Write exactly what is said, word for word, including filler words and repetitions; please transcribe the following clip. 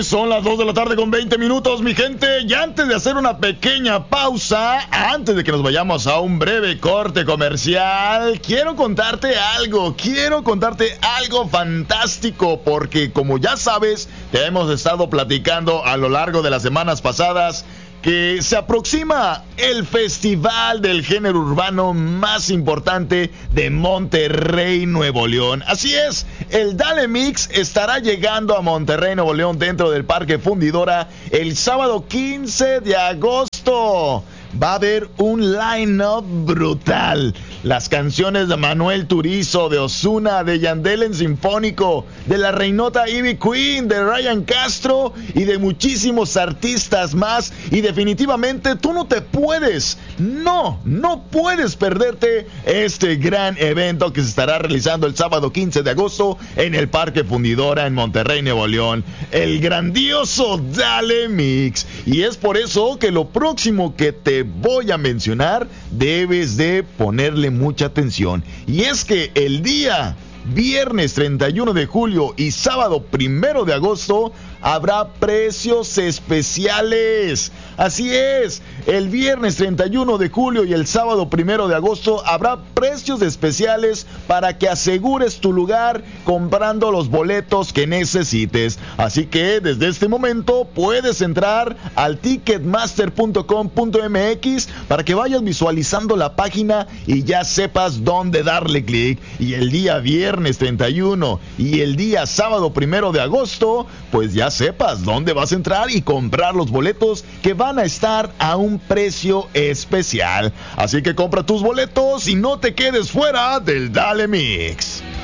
noches, son las dos de la tarde con veinte minutos, mi gente. Y antes de hacer una pequeña pausa, antes de que nos vayamos a un breve corte comercial, quiero contarte algo, quiero contarte algo fantástico, porque como ya sabes, te hemos estado platicando a lo largo de las semanas pasadas que se aproxima el festival del género urbano más importante de Monterrey, Nuevo León. Así es, el Dale Mix estará llegando a Monterrey, Nuevo León, dentro del Parque Fundidora el sábado quince de agosto. Va a haber un line-up brutal. Las canciones de Manuel Turizo, de Ozuna, de Yandel en Sinfónico, de la Reinota Ivy Queen, de Ryan Castro y de muchísimos artistas más. Y definitivamente tú no te puedes, no, no puedes perderte este gran evento que se estará realizando el sábado quince de agosto en el Parque Fundidora en Monterrey, Nuevo León. El grandioso Dale Mix. Y es por eso que lo próximo que te voy a mencionar debes de ponerle mucha atención, y es que el día viernes treinta y uno de julio y sábado primero de agosto habrá precios especiales. Así es, el viernes treinta y uno de julio y el sábado primero de agosto habrá precios especiales para que asegures tu lugar comprando los boletos que necesites. Así que desde este momento puedes entrar al ticketmaster punto com punto m x para que vayas visualizando la página y ya sepas dónde darle clic. Y el día viernes treinta y uno y el día sábado primero de agosto, pues ya sepas dónde vas a entrar y comprar los boletos que van a estar a un precio especial. Así que compra tus boletos y no te quedes fuera del Dale Mix.